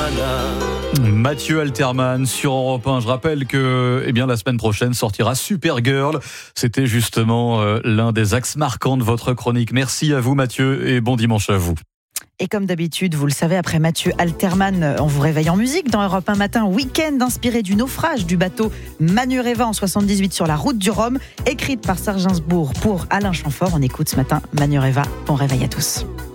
Mathieu Alterman sur Europe 1. Je rappelle que la semaine prochaine sortira Supergirl. C'était justement l'un des axes marquants de votre chronique. Merci à vous Mathieu et bon dimanche à vous. Et comme d'habitude, vous le savez, après Mathieu Alterman, on vous réveille en musique dans Europe 1 Matin, week-end inspiré du naufrage du bateau Manureva en 78 sur la route du Rhum, écrite par Serge Gainsbourg pour Alain Chamfort. On écoute ce matin Manureva. Bon réveil à tous.